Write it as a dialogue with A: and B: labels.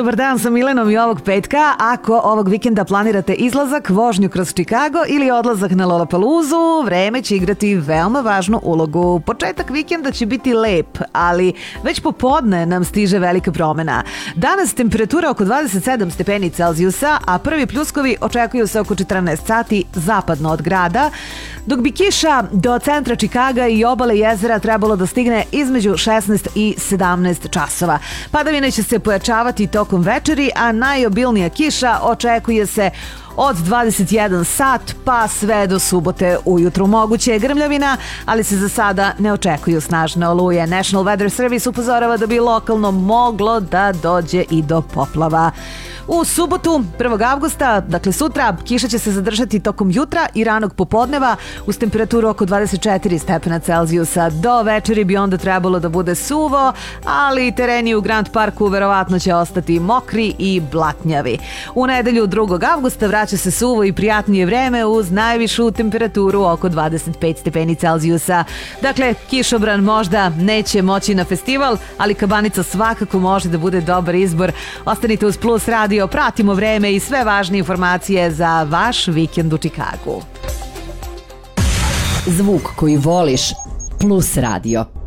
A: Dobar dan sa Milenom i ovog petka. Ako ovog vikenda planirate izlazak, vožnju kroz Chicago ili odlazak na Lollapaloozu, vreme će igrati veoma važnu ulogu. Početak vikenda će biti lep, ali već popodne nam stiže velika promena. Danas temperatura oko 27 stepeni Celzijusa, a prvi pljuskovi očekuju se oko 14 sati zapadno od grada, dok bi kiša do centra Chicaga i obale jezera trebalo da stigne između 16 i 17 časova. Padavine će se pojačavati tokom večeri, a najobilnija kiša očekuje se od 21 sat pa sve do subote ujutru. Moguće je grmljavina, ali se za sada ne očekuju snažne oluje. National Weather Service upozorava da bi lokalno moglo da dođe i do poplava. U subotu, 1. avgusta, dakle sutra, kiša će se zadržati tokom jutra i ranog popodneva uz temperaturu oko 24 stepena Celzijusa. Do večeri bi onda trebalo da bude suvo, ali tereni u Grand Parku verovatno će ostati mokri i blatnjavi. U nedelju 2. avgusta vraća se suvo i prijatnije vreme uz najvišu temperaturu oko 25 stepeni Celzijusa. Dakle, kišobran možda neće moći na festival, ali kabanica svakako može da bude dobar izbor. Ostanite uz Plus Radio, pratimo vreme i sve važne informacije za vaš vikend u Chicagu.
B: Zvuk koji voliš, Plus Radio.